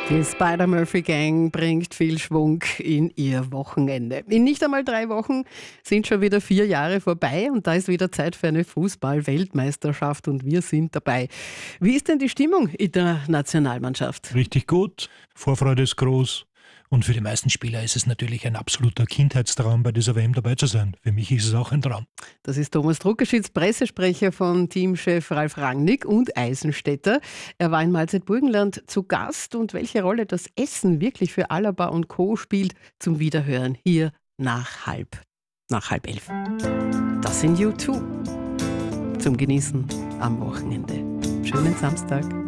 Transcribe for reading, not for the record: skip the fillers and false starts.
Die Spider-Murphy-Gang bringt viel Schwung in ihr Wochenende. In nicht einmal 3 Wochen sind schon wieder 4 Jahre vorbei und da ist wieder Zeit für eine Fußball-Weltmeisterschaft und wir sind dabei. Wie ist denn die Stimmung in der Nationalmannschaft? Richtig gut, Vorfreude ist groß und für die meisten Spieler ist es natürlich ein absoluter Kindheitstraum, bei dieser WM dabei zu sein. Für mich ist es auch ein Traum. Das ist Thomas Druckerschitz, Pressesprecher von Teamchef Ralf Rangnick und Eisenstädter. Er war in Malzeit-Burgenland zu Gast und welche Rolle das Essen wirklich für Alaba und Co. spielt, zum Wiederhören hier nach halb 11. Das sind U2 zum Genießen am Wochenende. Schönen Samstag.